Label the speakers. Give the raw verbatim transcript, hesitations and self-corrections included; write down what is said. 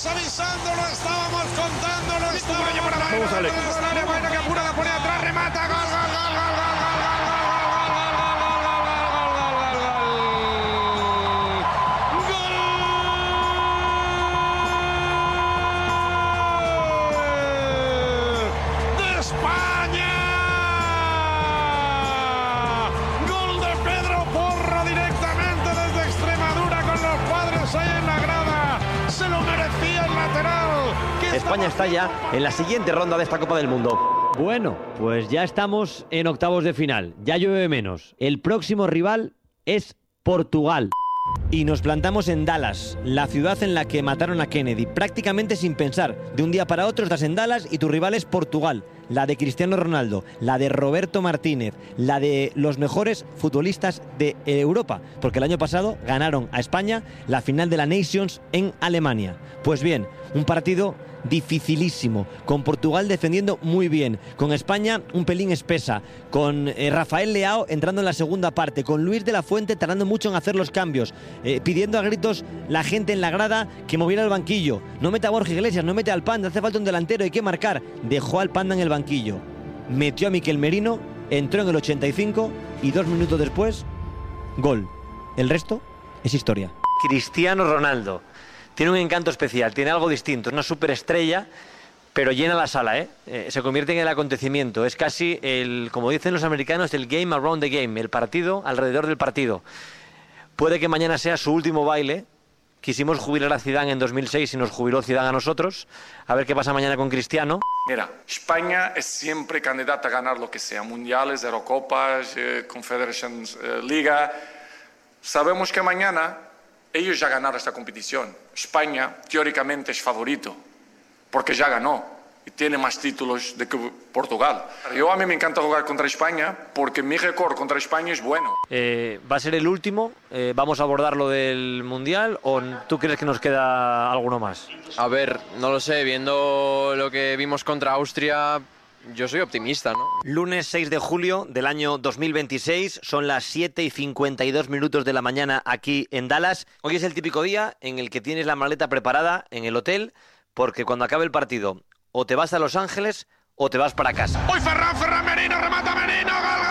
Speaker 1: estábamos avisando, lo estábamos contando, lo estábamos...
Speaker 2: Vamos, Alex.
Speaker 1: Baena que apura, la pone atrás, remata, gol, gol, gol, gol, gol, gol,
Speaker 3: España está ya en la siguiente ronda de esta Copa del Mundo.
Speaker 4: Bueno, pues ya estamos en octavos de final. Ya llueve menos. El próximo rival es Portugal.
Speaker 3: Y nos plantamos en Dallas, la ciudad en la que mataron a Kennedy, prácticamente sin pensar. De un día para otro estás en Dallas y tu rival es Portugal, la de Cristiano Ronaldo, la de Roberto Martínez, la de los mejores futbolistas de Europa, porque el año pasado ganaron a España la final de la Nations en Alemania. Pues bien, un partido dificilísimo, con Portugal defendiendo muy bien, con España un pelín espesa, con eh, Rafael Leao entrando en la segunda parte, con Luis de la Fuente tardando mucho en hacer los cambios, eh, pidiendo a gritos la gente en la grada que moviera el banquillo. No mete a Borja Iglesias, no mete al Panda, hace falta un delantero, hay que marcar. Dejó al Panda en el banquillo, metió a Miquel Merino, entró en el ochenta y cinco y dos minutos después, gol. El resto es historia.
Speaker 4: Cristiano Ronaldo tiene un encanto especial, tiene algo distinto, es una superestrella, pero llena la sala, ¿eh? Eh, se convierte en el acontecimiento, es casi el, como dicen los americanos, el game around the game, el partido alrededor del partido. Puede que mañana sea su último baile. Quisimos jubilar a Zidane en dos mil seis y nos jubiló Zidane a nosotros. A ver qué pasa mañana con Cristiano.
Speaker 5: Mira, España es siempre candidata a ganar lo que sea, mundiales, Eurocopas, eh, Confederations eh, Liga. Sabemos que mañana ellos ya ganaron esta competición. España, teóricamente, es favorito, porque ya ganó y tiene más títulos de que Portugal. Yo a mí me encanta jugar contra España, porque mi récord contra España es bueno.
Speaker 4: Eh, ¿Va a ser el último? Eh, ¿Vamos a abordar lo del Mundial o tú crees que nos queda alguno más?
Speaker 6: A ver, no lo sé, viendo lo que vimos contra Austria, yo soy optimista, ¿no?
Speaker 3: Lunes seis de julio del año dos mil veintiséis, son las siete y cincuenta y dos minutos de la mañana aquí en Dallas. Hoy es el típico día en el que tienes la maleta preparada en el hotel, porque cuando acabe el partido o te vas a Los Ángeles o te vas para casa.
Speaker 1: Hoy Ferran, Ferran Merino, remata Merino, gol.